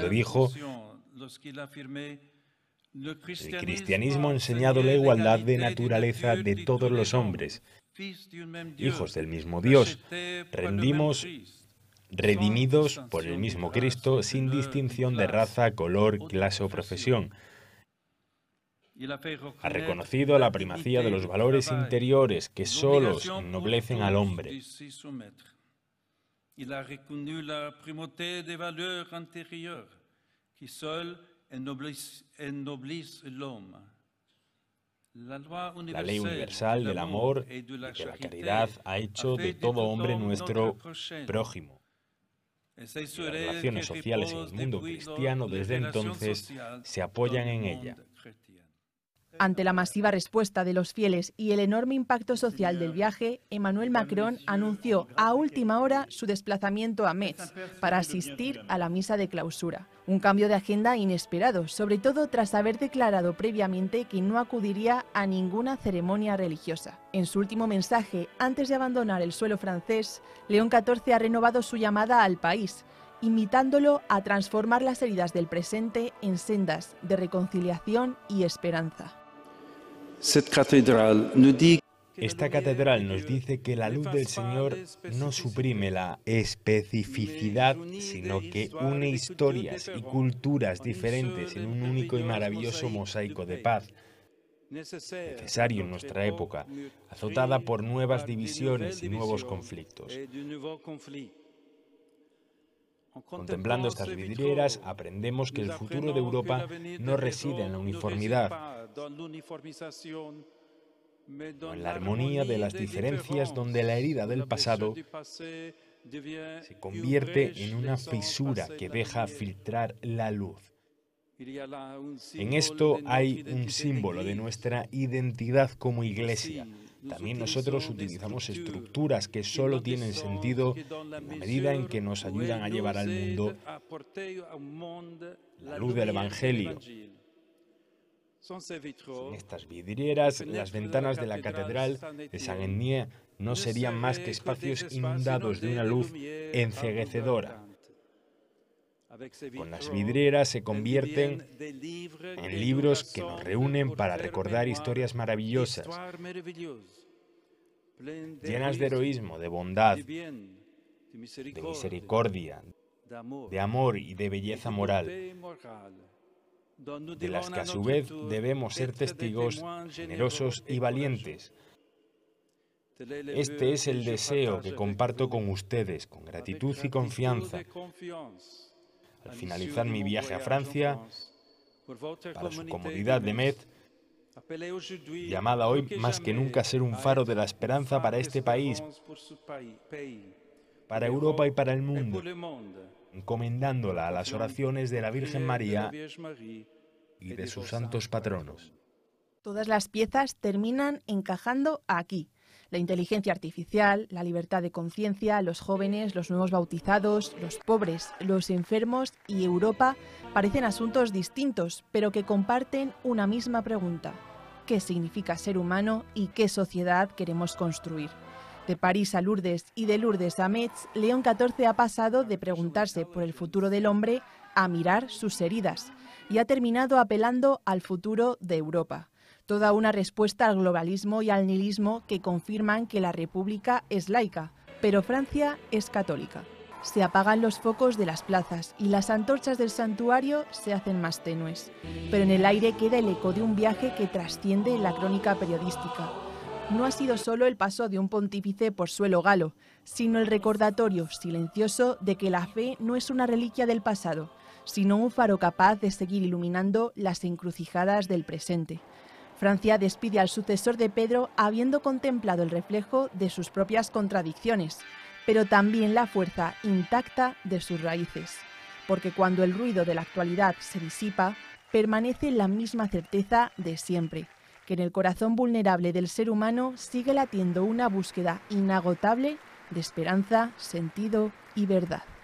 cuando dijo: el cristianismo ha enseñado la igualdad de naturaleza de todos los hombres, hijos del mismo Dios, redimidos por el mismo Cristo, sin distinción de raza, color, clase o profesión. Ha reconocido la primacía de los valores interiores que solos ennoblecen al hombre. La ley universal del amor y de la caridad ha hecho de todo hombre nuestro prójimo. Las relaciones sociales en el mundo cristiano desde entonces se apoyan en ella. Ante la masiva respuesta de los fieles y el enorme impacto social del viaje, Emmanuel Macron anunció a última hora su desplazamiento a Metz para asistir a la misa de clausura. Un cambio de agenda inesperado, sobre todo tras haber declarado previamente que no acudiría a ninguna ceremonia religiosa. En su último mensaje, antes de abandonar el suelo francés, León XIV ha renovado su llamada al país, invitándolo a transformar las heridas del presente en sendas de reconciliación y esperanza. Esta catedral nos dice que la luz del Señor no suprime la especificidad, sino que une historias y culturas diferentes en un único y maravilloso mosaico de paz, necesario en nuestra época, azotada por nuevas divisiones y nuevos conflictos. Contemplando estas vidrieras, aprendemos que el futuro de Europa no reside en la uniformidad, sino en la armonía de las diferencias, donde la herida del pasado se convierte en una fisura que deja filtrar la luz. En esto hay un símbolo de nuestra identidad como Iglesia. También nosotros utilizamos estructuras que solo tienen sentido en la medida en que nos ayudan a llevar al mundo la luz del Evangelio. Sin estas vidrieras, las ventanas de la Catedral de Saint-Denis no serían más que espacios inundados de una luz enceguecedora. Con las vidrieras se convierten en libros que nos reúnen para recordar historias maravillosas, llenas de heroísmo, de bondad, de misericordia, de amor y de belleza moral, de las que a su vez debemos ser testigos generosos y valientes. Este es el deseo que comparto con ustedes, con gratitud y confianza. Al finalizar mi viaje a Francia, para su comodidad de Metz, llamada hoy más que nunca a ser un faro de la esperanza para este país, para Europa y para el mundo, encomendándola a las oraciones de la Virgen María y de sus santos patronos. Todas las piezas terminan encajando aquí. La inteligencia artificial, la libertad de conciencia, los jóvenes, los nuevos bautizados, los pobres, los enfermos y Europa parecen asuntos distintos, pero que comparten una misma pregunta: ¿qué significa ser humano y qué sociedad queremos construir? De París a Lourdes y de Lourdes a Metz, León XIV ha pasado de preguntarse por el futuro del hombre a mirar sus heridas y ha terminado apelando al futuro de Europa. Toda una respuesta al globalismo y al nihilismo que confirman que la República es laica, pero Francia es católica. Se apagan los focos de las plazas y las antorchas del santuario se hacen más tenues, pero en el aire queda el eco de un viaje que trasciende la crónica periodística. No ha sido solo el paso de un pontífice por suelo galo, sino el recordatorio silencioso de que la fe no es una reliquia del pasado, sino un faro capaz de seguir iluminando las encrucijadas del presente. Francia despide al sucesor de Pedro habiendo contemplado el reflejo de sus propias contradicciones, pero también la fuerza intacta de sus raíces. Porque cuando el ruido de la actualidad se disipa, permanece la misma certeza de siempre, que en el corazón vulnerable del ser humano sigue latiendo una búsqueda inagotable de esperanza, sentido y verdad.